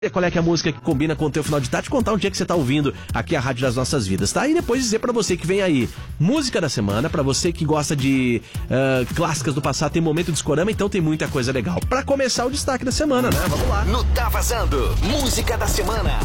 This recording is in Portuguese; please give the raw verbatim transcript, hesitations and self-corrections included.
Qual é que é a música que combina com o teu final de tarde, contar um dia que você tá ouvindo aqui a Rádio das Nossas Vidas, tá? E depois dizer pra você que vem aí música da semana, pra você que gosta de uh, clássicas do passado, tem momento de Discorama, então tem muita coisa legal. Pra começar o destaque da semana, né? Vamos lá. No Tá Vazando, música da semana.